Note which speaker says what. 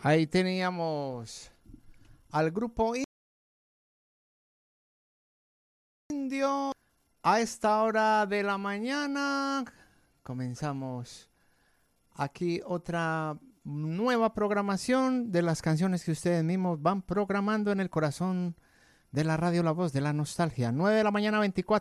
Speaker 1: Ahí teníamos al grupo Indio. A esta hora de la mañana comenzamos aquí otra nueva programación de las canciones que ustedes mismos van programando en el corazón de la radio La Voz de la Nostalgia. 9 de la mañana, 24